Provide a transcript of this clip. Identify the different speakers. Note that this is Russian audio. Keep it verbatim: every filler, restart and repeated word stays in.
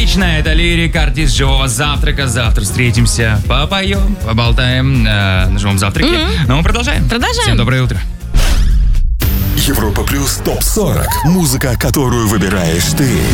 Speaker 1: Отлично, это Лирик, артист живого завтрака. Завтра встретимся, попоем, поболтаем э, на живом завтраке. Mm-hmm. Но мы продолжаем.
Speaker 2: Продолжаем.
Speaker 1: Всем доброе утро.
Speaker 3: Европа плюс топ сорок. Музыка, которую выбираешь ты.